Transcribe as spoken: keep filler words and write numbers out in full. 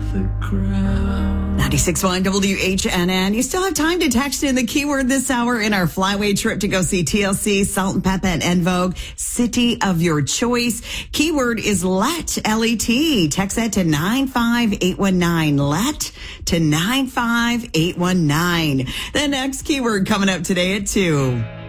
the ground. ninety-six point one W H N N. You still have time to text in the keyword this hour in our flyway trip to go see T L C, Salt and Pepper, and En Vogue, city of your choice. Keyword is let, L E T. Text that to nine five eight one nine. Let to nine five eight one nine. The next keyword coming up today at two.